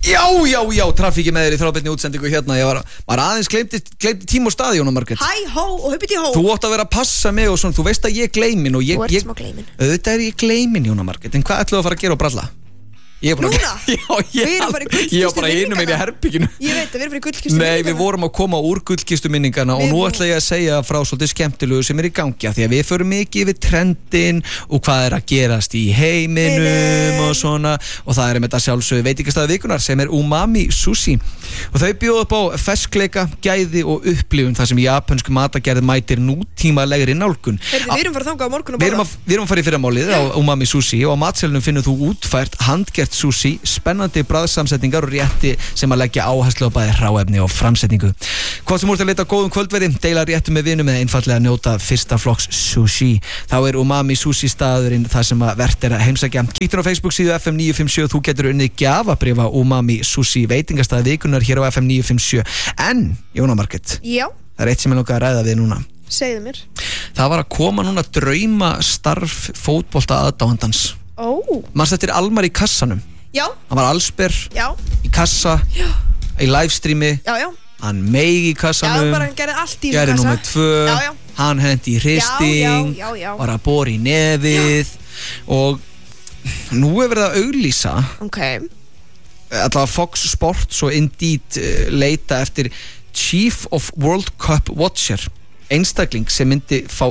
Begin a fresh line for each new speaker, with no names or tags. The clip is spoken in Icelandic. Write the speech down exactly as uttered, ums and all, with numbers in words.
Já, já, já, trafíki með þér í þráðbeinni útsendingu hérna. Ég var, var aðeins gleymdi, gleymdi tíma og staði, Jóna Margrét.
Hæ, hó og huppið í hó.
Þú átt að vera að passa mig og svona, þú veist að ég gleymin og ég...
Þú ert
ég,
smá gleymin.
Auðvitað er ég gleymin, Jóna Margrét, en hvað ætlaðu að fara að gera á bralla?
Núna?
Já, ég,
Við erum bara í gullkistu
ég var bara einum einn í herbygginu.
Ég veit að við erum bara í gullkistu
Nei, við vorum að koma úr gullkistu minningana og nú ætla ég að segja frá svolítið skemmtilegu sem er í gangi af því að við förum mikið yfir trendin og hvað er að gerast í heiminum og svona og það er með þetta sjálfsögðu veitingastæði vikunar sem er Umami Sushi og þau bjóða upp á ferskleika, gæði og upplifun þar sem japansk matagerð mætir nútímalegri nálgun.
Heyrðu, við erum bara þangað á morgun og
Við erum að, við erum að fara í fyrramálið á Umami Sushi og á matselunum finnur þú útfært handgert sushi, spennandi bragðsamsetningar og rétti sem að leggja áherslu á bæði hráefni og framsetningu. Hvað sem úr til að leita góðum kvöldverði, deila réttu með vinum eða einfallega njóta fyrsta flokks sushi. Þá er Umami Sushi staðurinn það sem að vert er að heimsækja. Kíktur á Facebook síðu F M níu fimm sjö, þú getur unnið gjafabréfa Umami Sushi veitingastæði vikunar hér á F M níu fimm sjö. En, Jóna Margrét,
Já,
það er eitt sem ég langar að ræða við núna.
segðu mér.
Það var að koma núna drauma starf fótbolta aðdáandans.
Ó,
Manstu eftir Almar í kassanum?
já,
Hann var allsber
já,
í kassa,
já,
í livestreami,
já, já.
hann meig í
Já,
kassanum,
bara hann gerði allt í þessum
gerði
kassa.
númer tvö,
Já, já.
hann hendi í hristing,
Já, já, já, já.
var að bora í nefið og nú er verið að auglýsa,
Ok,
allavega Fox Sports og Indeed uh, leita eftir Chief of World Cup Watcher, einstakling sem myndi fá